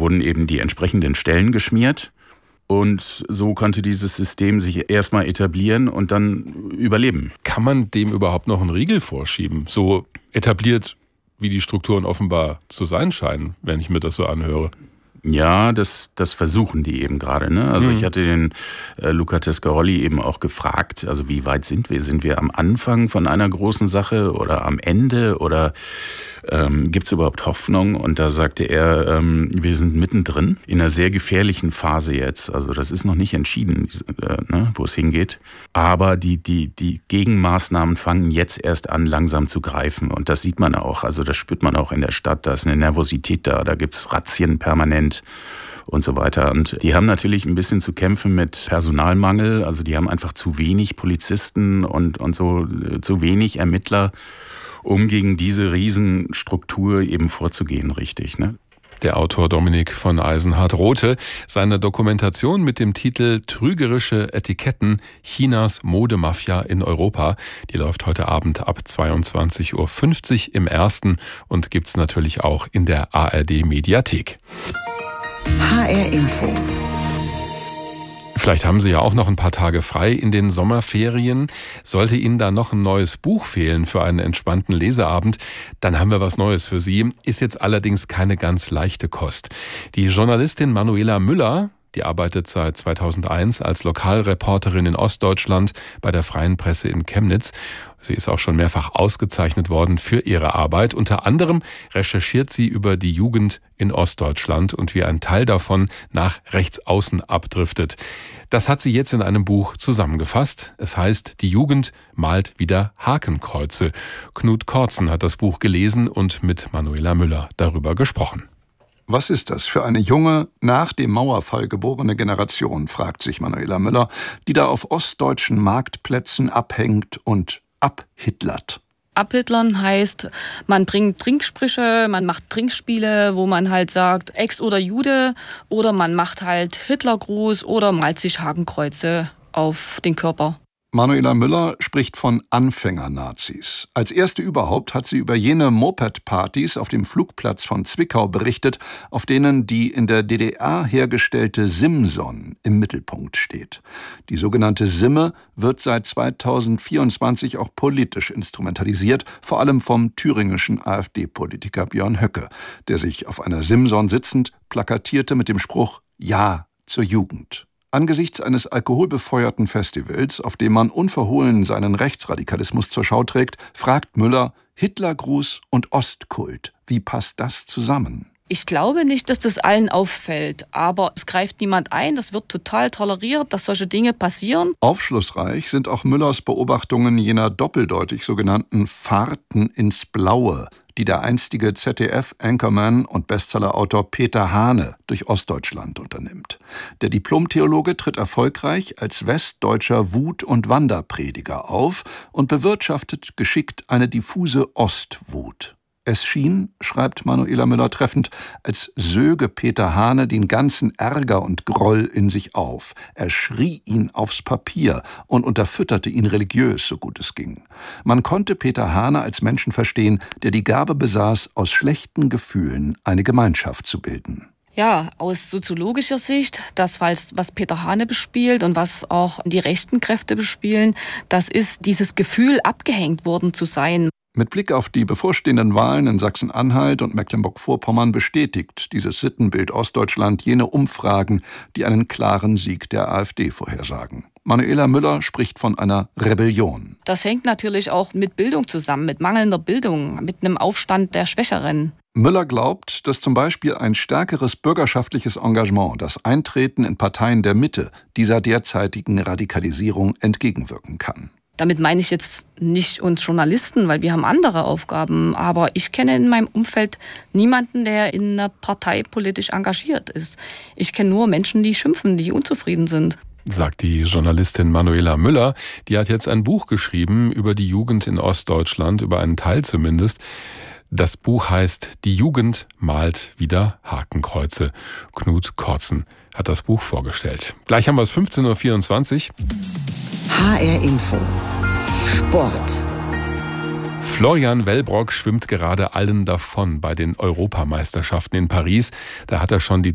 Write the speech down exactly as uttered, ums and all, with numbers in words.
wurden eben die entsprechenden Stellen geschmiert. Und so konnte dieses System sich erstmal etablieren und dann überleben. Kann man dem überhaupt noch einen Riegel vorschieben? So etabliert, wie die Strukturen offenbar zu sein scheinen, wenn ich mir das so anhöre. Ja, das, das versuchen die eben gerade. Ne? Also mhm. ich hatte den äh, Luca Tescarolli eben auch gefragt, also wie weit sind wir? Sind wir am Anfang von einer großen Sache oder am Ende oder ähm, gibt es überhaupt Hoffnung? Und da sagte er, ähm, wir sind mittendrin in einer sehr gefährlichen Phase jetzt. Also das ist noch nicht entschieden, äh, ne, wo es hingeht. Aber die, die, die Gegenmaßnahmen fangen jetzt erst an, langsam zu greifen. Und das sieht man auch. Also das spürt man auch in der Stadt. Da ist eine Nervosität da. Da gibt's Razzien permanent und so weiter. Und die haben natürlich ein bisschen zu kämpfen mit Personalmangel. Also die haben einfach zu wenig Polizisten und, und so zu wenig Ermittler, um gegen diese Riesenstruktur eben vorzugehen, richtig, ne? Der Autor Dominik von Eisenhardt-Rothe, seine Dokumentation mit dem Titel Trügerische Etiketten, Chinas Modemafia in Europa, die läuft heute Abend ab zweiundzwanzig Uhr fünfzig im Ersten und gibt's natürlich auch in der A R D-Mediathek. H R Info. Vielleicht haben Sie ja auch noch ein paar Tage frei in den Sommerferien. Sollte Ihnen da noch ein neues Buch fehlen für einen entspannten Leseabend, dann haben wir was Neues für Sie. Ist jetzt allerdings keine ganz leichte Kost. Die Journalistin Manuela Müller, die arbeitet seit zweitausendeins als Lokalreporterin in Ostdeutschland bei der Freien Presse in Chemnitz. Sie ist auch schon mehrfach ausgezeichnet worden für ihre Arbeit. Unter anderem recherchiert sie über die Jugend in Ostdeutschland und wie ein Teil davon nach rechts außen abdriftet. Das hat sie jetzt in einem Buch zusammengefasst. Es heißt, die Jugend malt wieder Hakenkreuze. Knut Kortzen hat das Buch gelesen und mit Manuela Müller darüber gesprochen. Was ist das für eine junge, nach dem Mauerfall geborene Generation, fragt sich Manuela Müller, die da auf ostdeutschen Marktplätzen abhängt und abhitlert. Abhitlern heißt, man bringt Trinksprüche, man macht Trinkspiele, wo man halt sagt, Ex oder Jude, oder man macht halt Hitlergruß oder malt sich Hakenkreuze auf den Körper. Manuela Müller spricht von Anfänger-Nazis. Als erste überhaupt hat sie über jene Moped-Partys auf dem Flugplatz von Zwickau berichtet, auf denen die in der D D R hergestellte Simson im Mittelpunkt steht. Die sogenannte Simme wird seit zweitausendvierundzwanzig auch politisch instrumentalisiert, vor allem vom thüringischen AfD-Politiker Björn Höcke, der sich auf einer Simson sitzend plakatierte mit dem Spruch »Ja zur Jugend«. Angesichts eines alkoholbefeuerten Festivals, auf dem man unverhohlen seinen Rechtsradikalismus zur Schau trägt, fragt Müller, Hitlergruß und Ostkult, wie passt das zusammen? Ich glaube nicht, dass das allen auffällt, aber es greift niemand ein, das wird total toleriert, dass solche Dinge passieren. Aufschlussreich sind auch Müllers Beobachtungen jener doppeldeutig sogenannten Fahrten ins Blaue, die der einstige Z D F-Anchorman und Bestsellerautor Peter Hane durch Ostdeutschland unternimmt. Der Diplomtheologe tritt erfolgreich als westdeutscher Wut- und Wanderprediger auf und bewirtschaftet geschickt eine diffuse Ostwut. Es schien, schreibt Manuela Müller treffend, als söge Peter Hane den ganzen Ärger und Groll in sich auf. Er schrie ihn aufs Papier und unterfütterte ihn religiös, so gut es ging. Man konnte Peter Hane als Menschen verstehen, der die Gabe besaß, aus schlechten Gefühlen eine Gemeinschaft zu bilden. Ja, aus soziologischer Sicht, das, was Peter Hane bespielt und was auch die rechten Kräfte bespielen, das ist dieses Gefühl, abgehängt worden zu sein. Mit Blick auf die bevorstehenden Wahlen in Sachsen-Anhalt und Mecklenburg-Vorpommern bestätigt dieses Sittenbild Ostdeutschland jene Umfragen, die einen klaren Sieg der AfD vorhersagen. Manuela Müller spricht von einer Rebellion. Das hängt natürlich auch mit Bildung zusammen, mit mangelnder Bildung, mit einem Aufstand der Schwächeren. Müller glaubt, dass zum Beispiel ein stärkeres bürgerschaftliches Engagement, das Eintreten in Parteien der Mitte, dieser derzeitigen Radikalisierung entgegenwirken kann. Damit meine ich jetzt nicht uns Journalisten, weil wir haben andere Aufgaben. Aber ich kenne in meinem Umfeld niemanden, der in einer Partei politisch engagiert ist. Ich kenne nur Menschen, die schimpfen, die unzufrieden sind. Sagt die Journalistin Manuela Müller. Die hat jetzt ein Buch geschrieben über die Jugend in Ostdeutschland, über einen Teil zumindest. Das Buch heißt »Die Jugend malt wieder Hakenkreuze«. Knut Kortzen hat das Buch vorgestellt. Gleich haben wir es fünfzehn Uhr vierundzwanzig. H R Info. Sport. Florian Wellbrock schwimmt gerade allen davon bei den Europameisterschaften in Paris. Da hat er schon die